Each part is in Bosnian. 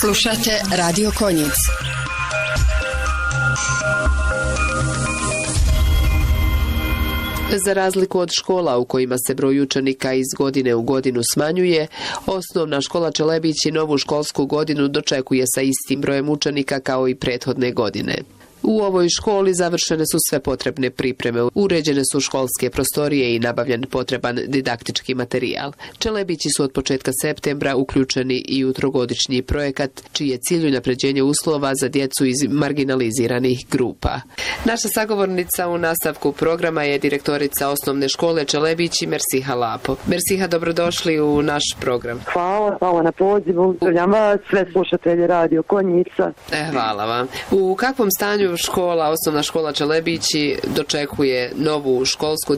Slušate Radio Konjic. Za razliku od škola u kojima se broj učenika iz godine u godinu smanjuje, osnovna škola Čelebići novu školsku godinu dočekuje sa istim brojem učenika kao i prethodne godine. U ovoj školi završene su sve potrebne pripreme, uređene su školske prostorije i nabavljen potreban didaktički materijal. Čelebići su od početka septembra uključeni i u trogodišnji projekat, čiji je cilj unapređenje uslova za djecu iz marginaliziranih grupa. Naša sagovornica u nastavku programa je direktorica osnovne škole Čelebići Mersiha Lapo. Mersiha, dobrodošli u naš program. Hvala na pozivu. Pozdravljam vas, sve slušatelje Radio Konjica. Hvala vam. U kakvom stanju osnovna škola Čelebići dočekuje novu školsku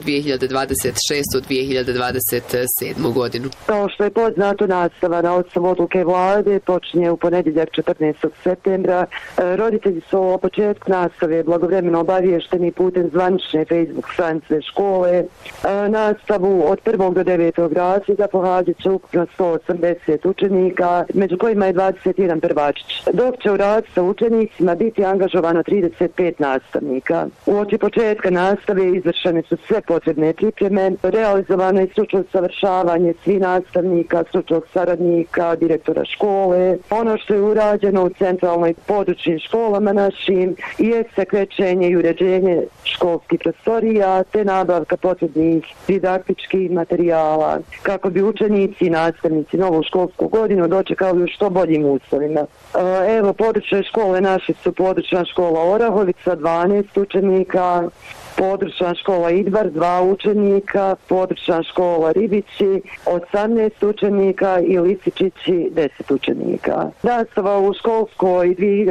2026-2027 godinu? Kao što je poznato, nastava na osnovu odluke vlade počinje u ponedjeljak 14. septembra. Roditelji su o početku nastave blagovremeno obaviješteni putem zvanične Facebook stranice škole. Nastavu od 1. do 9. razreda pohađat će ukupno 180 učenika, među kojima je 21 prvačić, dok će u rad sa učenicima biti angažovano 35 nastavnika. Uoči početka nastave izvršene su sve potrebne pripreme, realizovano je stručno usavršavanje svih nastavnika, stručnog saradnika, direktora škole. Ono što je urađeno u centralnoj područnim školama našim jeste krečenje i uređenje školskih prostorija te nabavka potrebnih didaktičkih materijala kako bi učenici i nastavnici novu školsku godinu dočekali u što boljim uslovima. Evo, područne škole naše su područna škola Orahovica, 12 učenika, područna škola Idvar, 2 učenika, područna škola Ribići, 18 učenika i Lisičići, 10 učenika. Nastava u školskoj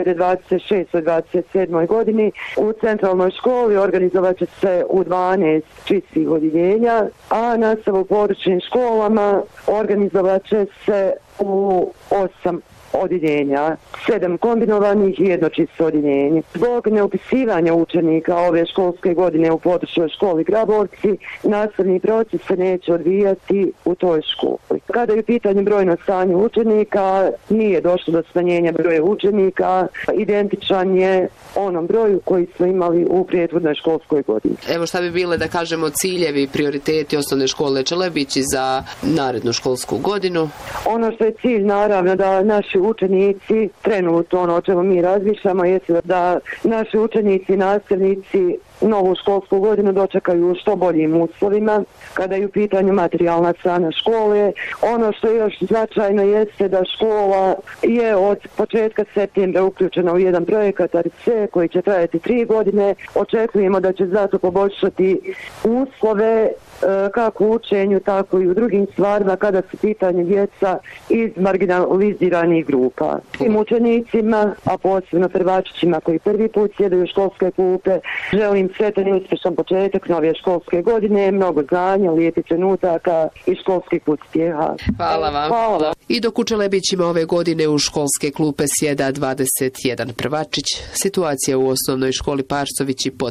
2026-2027 godini u centralnoj školi organizovat će se u 12 čistih odjeljenja, a nastava u područnim školama organizovat će se u 8 odjeljenja, 7 kombinovanih i 1 čisto odjeljenje. Zbog neupisivanja učenika ove školske godine u područnoj školi Graborci, nastavni proces se neće odvijati u toj školi. Kada je u pitanju brojno stanje učenika, nije došlo do smanjenja broja učenika, identičan je onom broju koji smo imali u prethodnoj školskoj godini. Evo, šta bi bile, da kažemo, ciljevi, prioriteti osnovne škole Čelebići za narednu školsku godinu? Ono što je cilj, naravno, da naši učenici, trenutno ono o čemu mi razmišljamo, jeste da naši učenici i nastavnici novu školsku godinu dočekaju u što boljim uslovima. Kada je u pitanju materijalna strana škole, ono što je još značajno jeste da škola je od početka septembra uključena u jedan projekat ARC koji će trajati 3 godine. Očekujemo da će zato poboljšati uslove kako u učenju, tako i u drugim stvarima kada su pitanje djeca iz marginaliziranih grupa. Svim učenicima, a posebno prvačićima koji prvi put sjedaju u školske klupe, želim sretan i uspješan početak nove školske godine, mnogo znanja, lijepih trenutaka i školskih uspjeha. Hvala vam. Hvala. I dok u Čelebićima ove godine u školske klupe sjeda 21 prvačić, situacija u osnovnoj školi Parsovići potpuno